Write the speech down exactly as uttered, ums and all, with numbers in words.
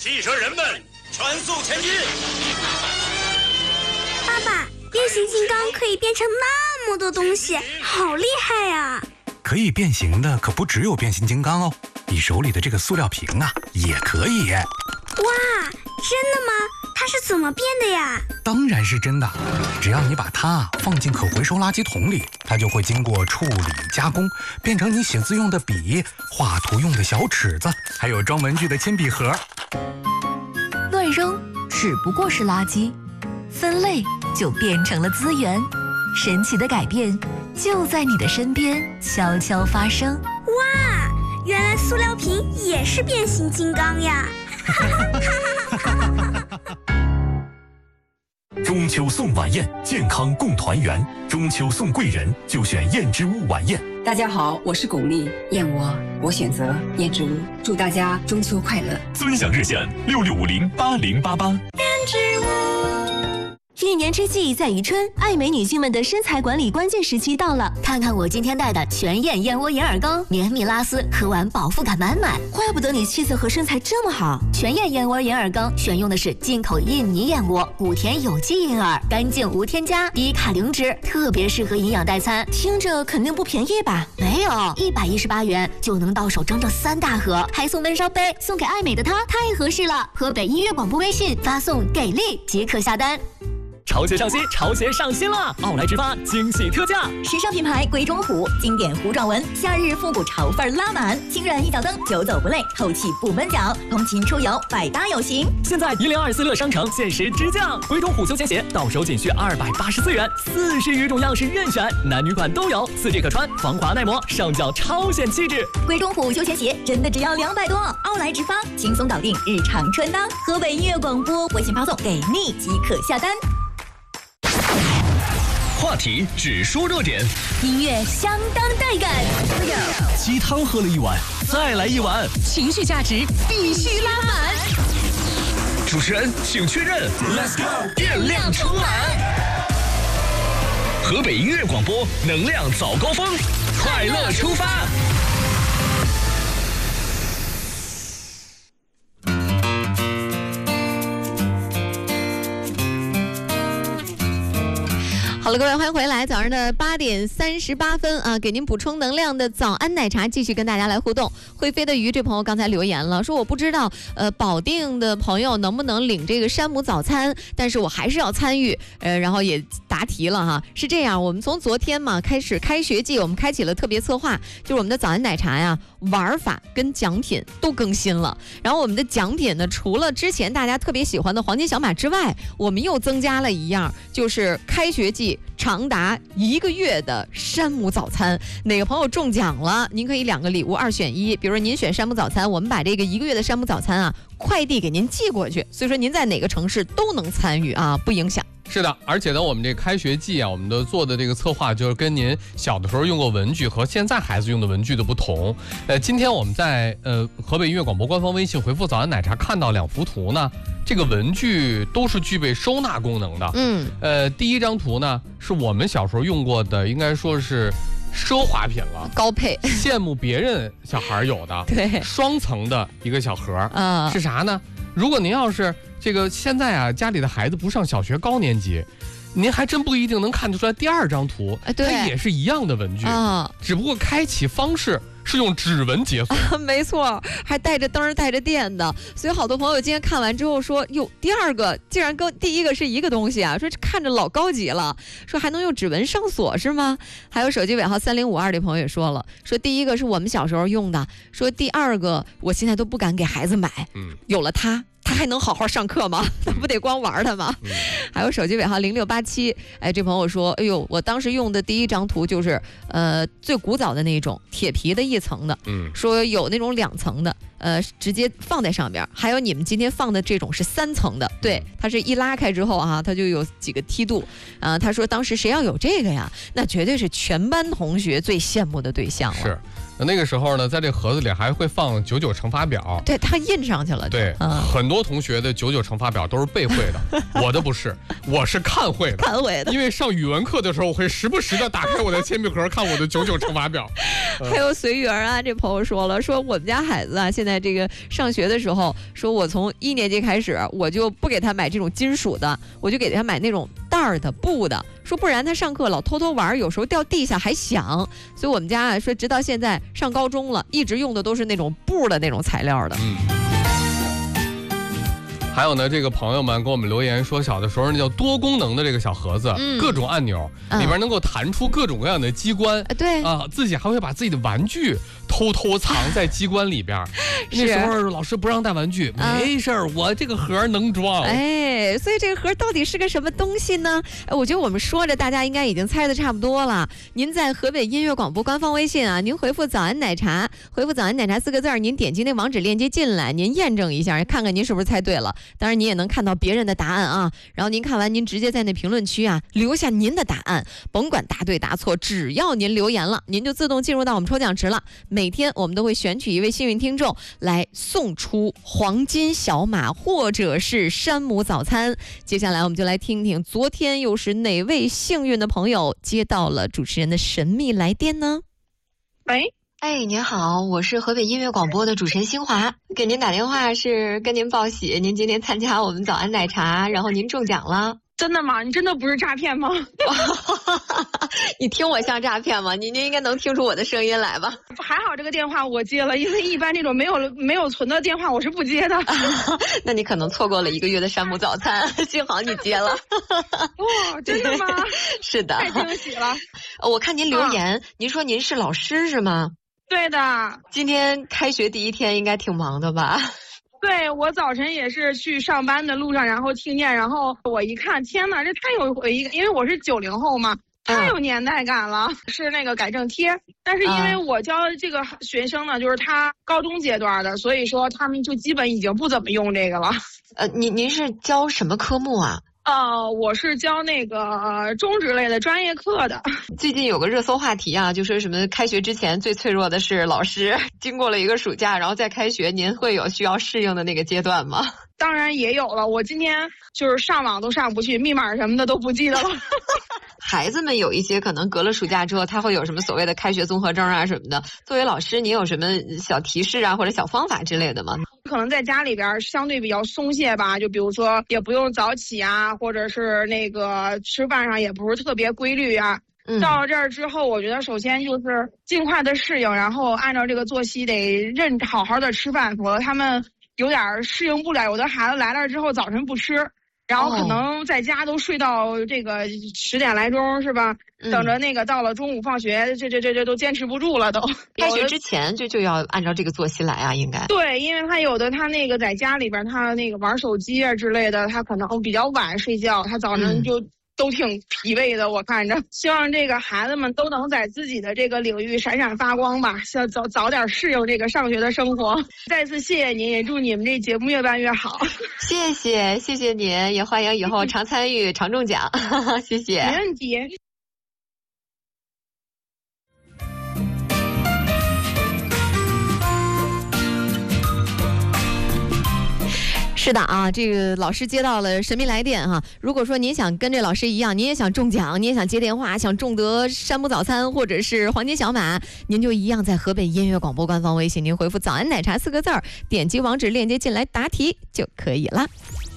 汽车人们全速前进。 爸爸，变形金刚可以变成那么多东西，好厉害呀！ 可以变形的可不只有变形金刚哦，你手里的这个塑料瓶啊也可以。 哇，真的吗？它是怎么变的呀？ 当然是真的，只要你把它放进可回收垃圾桶里，它就会经过处理加工，变成你写字用的笔、画图用的小尺子，还有装文具的铅笔盒。 乱扔只不过是垃圾，分类就变成了资源。神奇的改变就在你的身边悄悄发生。 哇，原来塑料瓶也是变形金刚呀！ 中秋送晚宴，健康共团圆。中秋送贵人，就选燕之屋晚宴。 大家好，我是巩俐，燕窝我选择燕之屋。祝大家中秋快乐！ 尊享热线六六五零八零八八。燕之屋。一年之计在于春，爱美女性们的身材管理关键时期到了。看看我今天带的全燕燕窝银耳羹，绵密拉丝，喝完饱腹感满满。怪不得你气色和身材这么好。全燕燕窝银耳羹选用的是进口印尼燕窝，古田有机银耳，干净无添加，低卡零脂，特别适合营养代餐。听着肯定不便宜吧？没有，一百一十八元就能到手整整三大盒，还送闷烧杯，送给爱美的她太合适了。河北音乐广播微信发送给力即可下单。 潮鞋上新，潮鞋上新了！奥莱直发惊喜特价， 时尚品牌鬼冢虎经典糊状纹，夏日复古潮范拉满，轻软一脚蹬，久走不累，透气不闷脚，通勤出游百搭有型。 现在一零二四乐商城限时直降，鬼冢虎休闲鞋到手仅需二百八十四元，四十余种样式任选，男女款都有，四季可穿，防滑耐磨，上脚超显气质。 鬼冢虎休闲鞋真的只要两百多，奥莱直发轻松搞定日常穿搭。河北音乐广播微信发送给力即可下单。 话题只说热点， 音乐相当带感。 鸡汤喝了一碗，再来一碗， 情绪价值必须拉满。 主持人请确认 ，Let's go， 电量充满。河北音乐广播，能量早高峰，快乐出发。 好了，各位，欢迎回来。早上的八点三十八分啊，给您补充能量的早安奶茶继续跟大家来互动。会飞的鱼这朋友刚才留言了，说我不知道呃保定的朋友能不能领这个山姆早餐，但是我还是要参与。呃，然后也答题了哈。是这样，我们从昨天嘛开始开学季，我们开启了特别策划，就是我们的早安奶茶呀，玩法跟奖品都更新了。然后我们的奖品呢，除了之前大家特别喜欢的黄金小马之外，我们又增加了一样，就是开学季长达一个月的山姆早餐。哪个朋友中奖了，您可以两个礼物二选一。比如说您选山姆早餐，我们把这个一个月的山姆早餐啊快递给您寄过去，所以说您在哪个城市都能参与啊，不影响。 是的，而且呢，我们这开学季啊，我们的做的这个策划就是跟您小的时候用过文具和现在孩子用的文具的不同。呃，今天我们在呃河北音乐广播官方微信回复早安奶茶看到两幅图呢，这个文具都是具备收纳功能的。嗯，呃，第一张图呢是我们小时候用过的，应该说是奢华品了， 高配， 羡慕别人小孩有的， 对， 双层的一个小盒啊， 是啥呢？如果您要是这个现在啊，家里的孩子不上小学高年级，您还真不一定能看得出来。第二张图， 哎，对， 它也是一样的文具啊， 只不过开启方式是用指纹解锁， 没错，还带着灯带着电的。所以好多朋友今天看完之后说，哟，第二个竟然跟第一个是一个东西啊，说看着老高级了，说还能用指纹上锁是吗？还有手机尾号三零五二的朋友也说了，说第一个是我们小时候用的，说第二个我现在都不敢给孩子买，嗯，有了它他还能好好上课吗？他不得光玩他吗？嗯、还有手机尾号零六八七，哎，这朋友说，哎呦，我当时用的第一张图就是呃最古早的那种铁皮的一层的，嗯，说有那种两层的，呃，直接放在上边，还有你们今天放的这种是三层的，对，它是一拉开之后啊，它就有几个梯度，啊、呃，他说当时谁要有这个呀，那绝对是全班同学最羡慕的对象了。 是。 那个时候呢，在这盒子里还会放九九乘法表， 对，它印上去了。 对， 嗯、 很多同学的九九乘法表都是背会的，我的不是，我是看会的。 看会的。 因为上语文课的时候，我会时不时的打开我的铅笔盒，看我的九九乘法表。 还有随缘啊，这朋友说了，说我们家孩子啊，现在这个上学的时候，说我从一年级开始，我就不给他买这种金属的，我就给他买那种袋儿的布的，说不然他上课老偷偷玩，有时候掉地下还响。所以我们家啊，说直到现在上高中了，一直用的都是那种布的那种材料的。 嗯。还有呢，这个朋友们给我们留言说，小的时候那叫多功能的这个小盒子，嗯、各种按钮，里边能够弹出各种各样的机关。 嗯、对啊，自己还会把自己的玩具偷偷藏在机关里边。那时候老师不让带玩具， 嗯、 没事儿，我这个盒能装。 哎，所以这个盒到底是个什么东西呢？我觉得我们说着，大家应该已经猜得差不多了。您在河北音乐广播官方微信啊，您回复“早安奶茶”，回复“早安奶茶”四个字，您点击那网址链接进来，您验证一下，看看您是不是猜对了。当然，您也能看到别人的答案啊。然后您看完，您直接在那评论区啊留下您的答案，甭管答对答错，只要您留言了，您就自动进入到我们抽奖池了。每天我们都会选取一位幸运听众来送出黄金小马或者是山姆早餐。接下来我们就来听听，昨天又是哪位幸运的朋友接到了主持人的神秘来电呢？ 喂。 哎，您好，我是河北音乐广播的主持人新华，给您打电话是跟您报喜，您今天参加我们早安奶茶，然后您中奖了。 真的吗？你真的不是诈骗吗？ 你听我像诈骗吗？您您应该能听出我的声音来吧？ 还好这个电话我接了，因为一般这种没有没有存的电话我是不接的。 那你可能错过了一个月的山姆早餐，幸好你接了。 哇，真的吗？ 是的， 太惊喜了。 我看您留言，啊、您说您是老师是吗？ 对的。 今天开学第一天应该挺忙的吧？ 对，我早晨也是去上班的路上，然后听见，然后我一看，天哪，这太有回忆，因为我是九零后嘛，太有年代感了。嗯、是那个改正贴，但是因为我教这个学生呢，就是他高中阶段的，所以说他们就基本已经不怎么用这个了。 呃，您您是教什么科目啊？ 呃，我是教那个、呃、中职类的专业课的。 最近有个热搜话题啊，就说什么开学之前最脆弱的是老师，经过了一个暑假，然后再开学，您会有需要适应的那个阶段吗？ 当然也有了，我今天就是上网都上不去，密码什么的都不记得了。 孩子们有一些可能隔了暑假之后，他会有什么所谓的开学综合征啊什么的。作为老师，您有什么小提示啊或者小方法之类的吗？ 可能在家里边相对比较松懈吧，就比如说也不用早起啊，或者是那个吃饭上也不是特别规律啊。嗯、到了这儿之后，我觉得首先就是尽快的适应，然后按照这个作息得认好好的吃饭，否则他们有点适应不了。有的孩子来了之后早晨不吃，然后可能在家都睡到这个十点来钟，是吧？嗯、等着那个到了中午放学，这这这这都坚持不住了都。 开学之前就就要按照这个作息来啊，应该。 对，因为他有的他那个在家里边，他那个玩手机啊之类的，他可能比较晚睡觉，他早晨就。嗯都挺疲惫的，我看着。希望这个孩子们都能在自己的这个领域闪闪发光吧，想早早点适应这个上学的生活。再次谢谢您，也祝你们这节目越办越好。 谢谢，谢谢您，也欢迎以后常参与、常中奖。谢谢。 没问题。 是的啊，这个老师接到了神秘来电哈、啊。如果说您想跟这老师一样，您也想中奖，您也想接电话，想中得山姆早餐或者是黄金小马，您就一样在河北音乐广播官方微信，您回复“早安奶茶”四个字儿，点击网址链接进来答题就可以了。